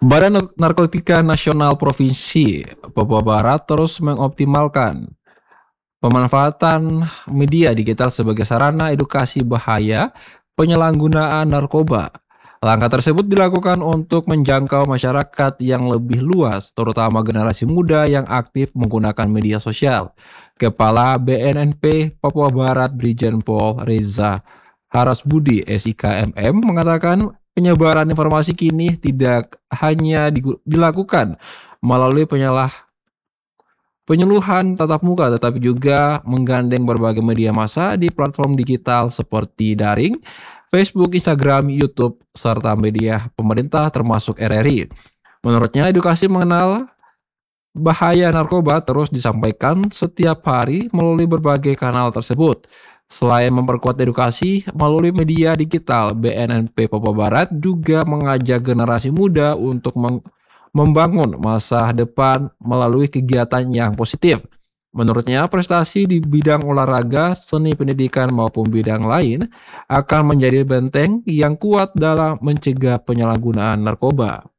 Badan Narkotika Nasional Provinsi Papua Barat terus mengoptimalkan pemanfaatan media digital sebagai sarana edukasi bahaya penyalahgunaan narkoba. Langkah tersebut dilakukan untuk menjangkau masyarakat yang lebih luas, terutama generasi muda yang aktif menggunakan media sosial. Kepala BNNP Papua Barat Brigjen Pol Reza Harasbudi SIKMM mengatakan penyebaran informasi kini tidak hanya dilakukan melalui penyuluhan tatap muka, tetapi juga menggandeng berbagai media massa di platform digital seperti daring, Facebook, Instagram, YouTube, serta media pemerintah termasuk RRI. Menurutnya, edukasi mengenal bahaya narkoba terus disampaikan setiap hari melalui berbagai kanal tersebut. Selain memperkuat edukasi melalui media digital, BNNP Papua Barat juga mengajak generasi muda untuk membangun masa depan melalui kegiatan yang positif. Menurutnya, prestasi di bidang olahraga, seni pendidikan maupun bidang lain akan menjadi benteng yang kuat dalam mencegah penyalahgunaan narkoba.